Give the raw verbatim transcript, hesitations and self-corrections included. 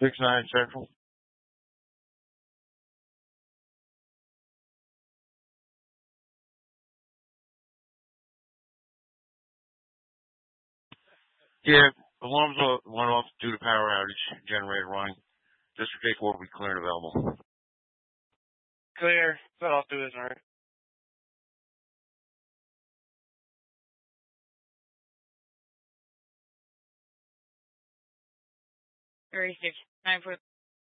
six nine Central. Yeah, alarms went off due to power outage, generator running. District eight four will be clear and available. Clear. So I'll do this, alright. thirty-six, nine foot